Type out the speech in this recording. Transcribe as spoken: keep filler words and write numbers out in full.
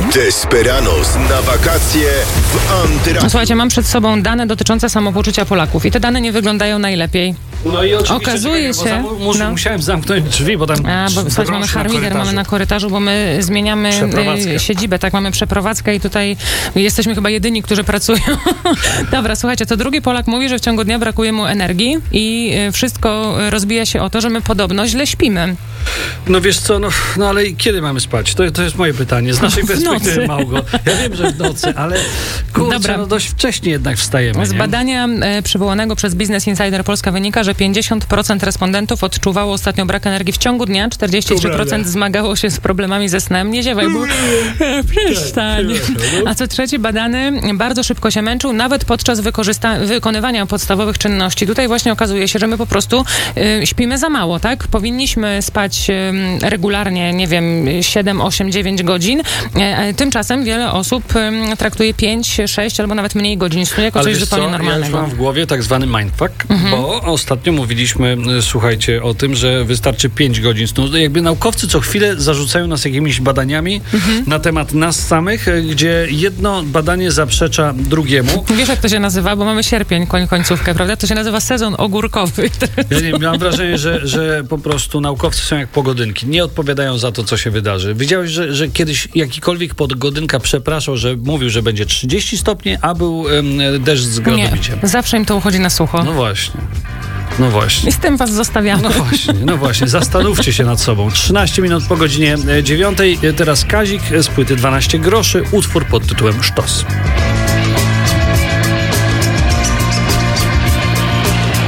Desperados na wakacje w Antyradiu. No, słuchajcie, mam przed sobą dane dotyczące samopoczucia Polaków i te dane nie wyglądają najlepiej. No i oczywiście okazuje czekaj, się... Bo za, mus, no. Musiałem zamknąć drzwi, bo tam... A, bo słuchajcie, mamy harmider, mamy na korytarzu, bo my zmieniamy y, siedzibę, tak, mamy przeprowadzkę i tutaj jesteśmy chyba jedyni, którzy pracują. Dobra, słuchajcie, to drugi Polak mówi, że w ciągu dnia brakuje mu energii i y, wszystko rozbija się o to, że my podobno źle śpimy. No wiesz co, no, no ale kiedy mamy spać? To, to jest moje pytanie. Z naszej perspektywy, Małgo. Ja wiem, że w nocy, ale kurczę, Dobra. no dość wcześnie jednak wstajemy. Z nie? badania e, przywołanego przez Business Insider Polska wynika, że pięćdziesiąt procent respondentów odczuwało ostatnio brak energii w ciągu dnia, czterdzieści trzy procent zmagało się z problemami ze snem. Nie ziewaj, bo przestań. A co trzeci badany bardzo szybko się męczył, nawet podczas wykorzysta- wykonywania podstawowych czynności. Tutaj właśnie okazuje się, że my po prostu y, śpimy za mało, tak? Powinniśmy spać y, regularnie, nie wiem, siedem, osiem, dziewięć godzin. Y, tymczasem wiele osób y, traktuje pięć, sześć albo nawet mniej godzin snu jako Ale coś zupełnie co? normalnego. Ja już mam w głowie tak zwany mindfuck, mhm. bo ostatnio mówiliśmy, słuchajcie, o tym, że wystarczy pięć godzin snu. Jakby naukowcy co chwilę zarzucają nas jakimiś badaniami mhm. na temat nas samych, gdzie jedno badanie zaprzecza drugiemu. Wiesz, jak to się nazywa? Bo mamy sierpień, koń, końcówkę, prawda? To się nazywa sezon ogórkowy. Ja nie, mam wrażenie, że, że po prostu naukowcy są jak pogodynki. Nie odpowiadają za to, co się wydarzy. Widziałeś, że, że kiedyś jakikolwiek pogodynka przepraszał, że mówił, że będzie trzydzieści stopni, a był um, deszcz z gradobiciem. Nie, zawsze im to uchodzi na sucho. No właśnie. No właśnie. I z tym was zostawiamy. No właśnie, no właśnie. Zastanówcie się nad sobą. trzynaście minut po godzinie dziewiątej. Teraz Kazik z płyty dwanaście groszy. Utwór pod tytułem Sztos.